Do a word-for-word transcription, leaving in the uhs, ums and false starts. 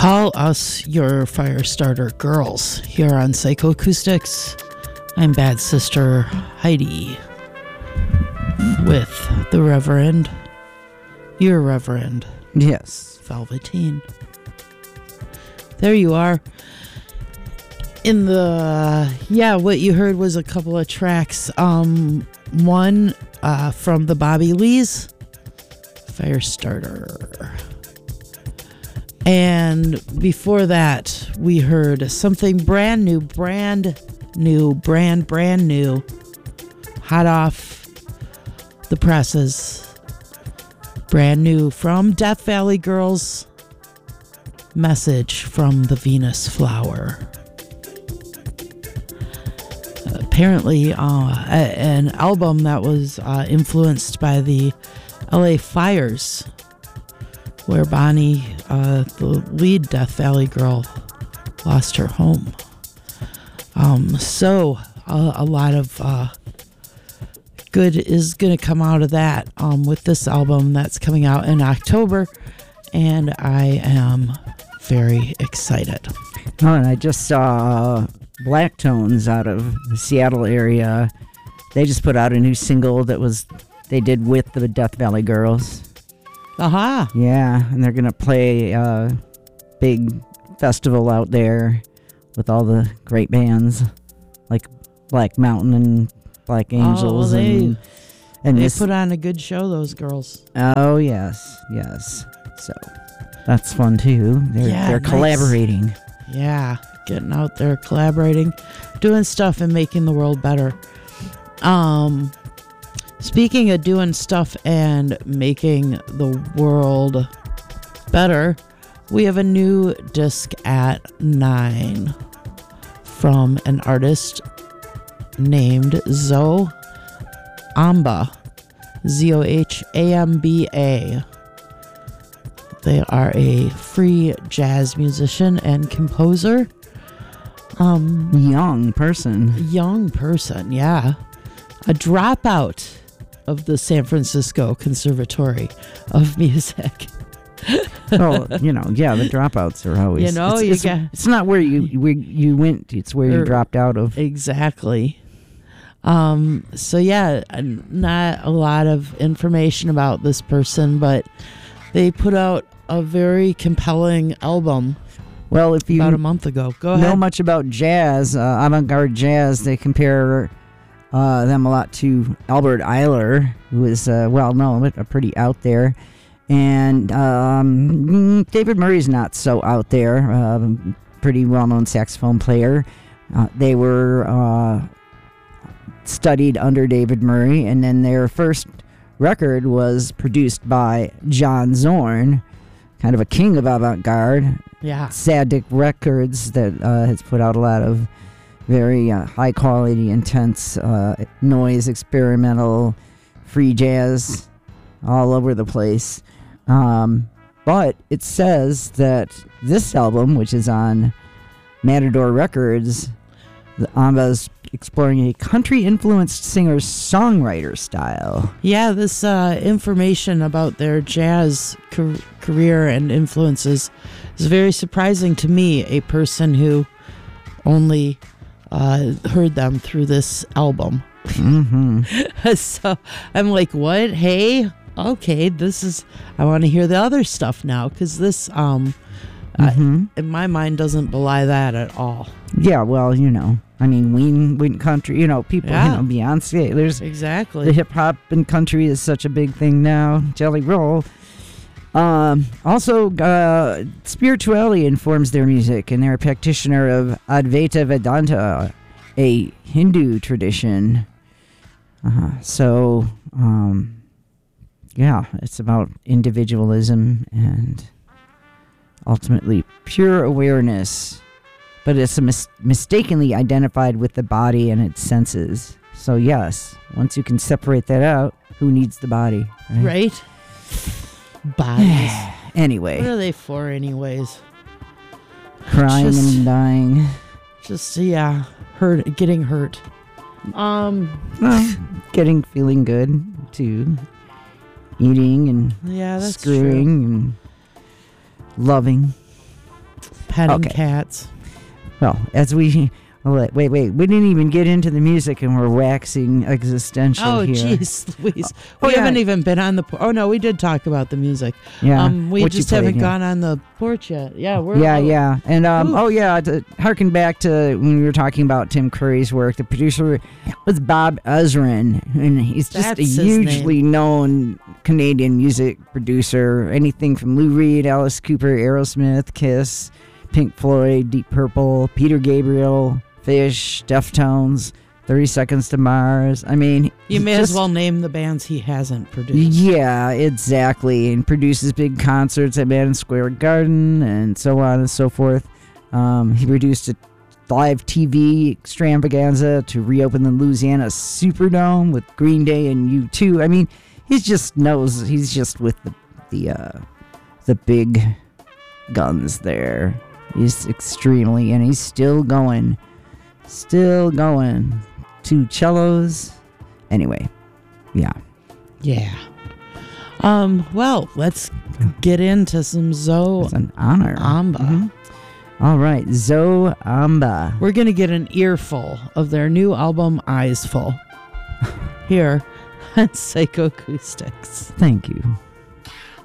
Call us your fire starter girls here on Psychoacoustics. I'm Bad Sister Heidi with the Reverend, your Reverend. Yes. Velveteen. There you are. In the, yeah, what you heard was a couple of tracks. Um, one uh, from the Bobby Lees, Firestarter. And before that, we heard something brand new, brand new, brand, brand new, hot off the presses. Brand new from Death Valley Girls, Message from the Venus Flower. Apparently, uh, an album that was uh, influenced by the L A fires, where Bonnie, uh, the lead Death Valley girl, lost her home. Um, so, uh, a lot of uh, good is going to come out of that um, with this album that's coming out in October, and I am very excited. Oh, and I just saw Black Tones out of the Seattle area. They just put out a new single that was they did with the Death Valley Girls. Aha! Uh-huh. Yeah, and they're gonna play a big festival out there with all the great bands like Black Mountain and Black Angels. Oh, well, they, and and they this, put on a good show, those girls. Oh yes, yes. So that's fun too. They're yeah, they're nice. collaborating. Yeah, getting out there, collaborating, doing stuff and making the world better. Um, speaking of doing stuff and making the world better, we have a new disc at nine from an artist named Zoe Amba, Z O H A M B A. They are a free jazz musician and composer. Um, young person. Young person, yeah. A dropout of the San Francisco Conservatory of Music. Oh, you know, yeah, the dropouts are always. You know, it's, you it's, got, it's not where you where you went; it's where you dropped out of. Exactly. Um. So yeah, not a lot of information about this person, but they put out a very compelling album. Well, if you about a month ago, go know ahead. much about jazz, uh, avant-garde jazz, they compare uh, them a lot to Albert Ayler, who is uh, well known, but uh, pretty out there. And um, David Murray's not so out there. Uh, pretty well-known saxophone player. Uh, they were uh, studied under David Murray, and then their first record was produced by John Zorn, kind of a king of avant-garde. Yeah. Sadik Records that uh, has put out a lot of very uh, high-quality, intense uh, noise, experimental, free jazz all over the place. Um, but it says that this album, which is on Matador Records, the Amba's exploring a country-influenced singer-songwriter style. Yeah, this uh, information about their jazz car- career and influences is very surprising to me, a person who only uh, heard them through this album. Mm-hmm. So I'm like, what? Hey, okay, this is, I want to hear the other stuff now, because this, um, mm-hmm. I, in my mind, doesn't belie that at all. Yeah, well, you know, I mean, Ween, Ween country, you know, people, Yeah. you know, Beyonce, there's Exactly. the hip hop and country is such a big thing now. Jelly Roll. Um, also, uh, spirituality informs their music, and they're a practitioner of Advaita Vedanta, a Hindu tradition. Uh, so, um, yeah, it's about individualism and ultimately pure awareness. But it's a mis- mistakenly identified with the body and its senses. So yes, once you can separate that out, who needs the body? Right? Right? Bodies. Anyway. What are they for anyways? Crying Just- and dying. Just, yeah, hurt, getting hurt. Um, Well, getting, feeling good, too. Eating and yeah, that's screwing true. and loving. petting Okay. cats. Well, as we oh, wait, wait, wait, we didn't even get into the music, and we're waxing existential Oh, here. jeez, Louise. Oh, we yeah. haven't even been on the. Por- oh no, we did talk about the music. Yeah, Um, we what you just played, haven't yeah. gone on the porch yet. Yeah, we're. Yeah, oh, yeah, and um, Ooh. oh yeah, to harken back to when we were talking about Tim Curry's work, the producer was Bob Ezrin, and he's just That's a his hugely known Canadian music producer. Anything from Lou Reed, Alice Cooper, Aerosmith, Kiss, Pink Floyd, Deep Purple, Peter Gabriel, Fish, Deftones, thirty Seconds to Mars. I mean, You may just- as well name the bands he hasn't produced. Yeah, exactly. And produces big concerts at Madison Square Garden and so on and so forth. Um, he produced a live T V extravaganza to reopen the Louisiana Superdome with Green Day and U two. I mean, he just knows, he's just with the the, uh, the big guns there. He's extremely, and he's still going. Still going. Two cellos. Anyway, yeah. Yeah. Um. Well, let's get into some Zoe It's an honor. Amba. Mhm. All right, Zoe Amba. We're gonna get an earful of their new album, Eyes Full, here on Psychoacoustics. Thank you.